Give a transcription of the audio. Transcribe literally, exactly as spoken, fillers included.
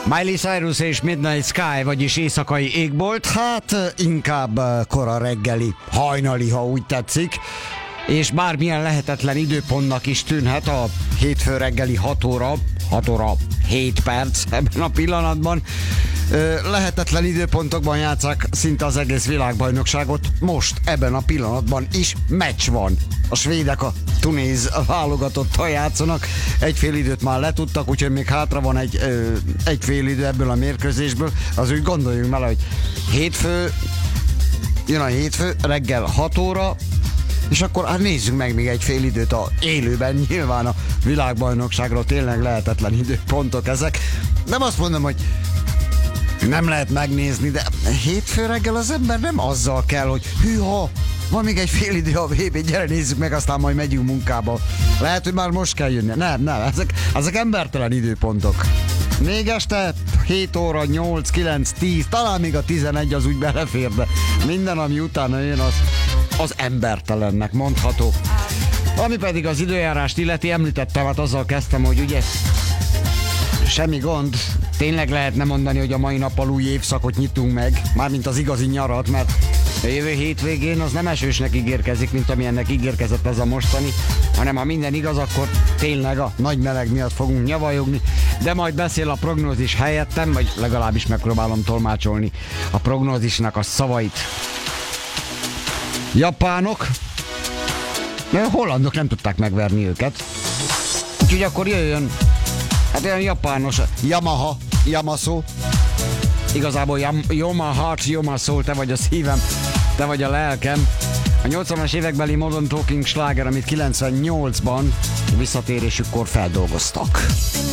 Miley Cyrus és Midnight Sky, vagyis éjszakai égbolt, hát inkább kora reggeli, hajnali, ha úgy tetszik, és bármilyen lehetetlen időpontnak is tűnhet a hétfő reggeli hat óra, hat óra hét perc ebben a pillanatban. Lehetetlen időpontokban játsszák szinte az egész világbajnokságot. Most ebben a pillanatban is meccs van. A svédek a tunéz válogatottal játszanak. Egy fél időt már letudtak, úgyhogy még hátra van egy, egy fél idő ebből a mérkőzésből. Az úgy gondoljunk bele, hogy hétfő, jön a hétfő, reggel hat óra, és akkor hát nézzük meg még egy fél időt a élőben, nyilván a világbajnokságról tényleg lehetetlen időpontok ezek. Nem azt mondom, hogy nem lehet megnézni, de hétfő reggel az ember nem azzal kell, hogy hűha, van még egy fél idő a vé bé, gyere nézzük meg, aztán majd megyünk munkába. Lehet, hogy már most kell jönni. Nem, nem, ezek, ezek embertelen időpontok. Még este hét óra, nyolc, kilenc, tíz, talán még a tizenegy az úgy belefér, de minden, ami utána jön, az, az embertelennek mondható. Ami pedig az időjárást illeti, említettem, hát azzal kezdtem, hogy ugye semmi gond, tényleg lehetne mondani, hogy a mai nappal új évszakot nyitunk meg, mármint az igazi nyarat, mert a jövő hétvégén az nem esősnek ígérkezik, mint amilyennek ígérkezett ez a mostani, hanem ha minden igaz, akkor tényleg a nagy meleg miatt fogunk nyavajogni, de majd beszél a prognózis helyettem, vagy legalábbis megpróbálom tolmácsolni a prognózisnak a szavait. Japánok, de a hollandok nem tudták megverni őket, úgyhogy akkor jöjjön, hát olyan japános, Yamaha, Yamaso, igazából Yam, Yoma Heart, Yoma Soul, te vagy a szívem, te vagy a lelkem. A nyolcvanas évekbeli Modern Talking sláger, amit kilencvennyolcban visszatérésükkor feldolgoztak.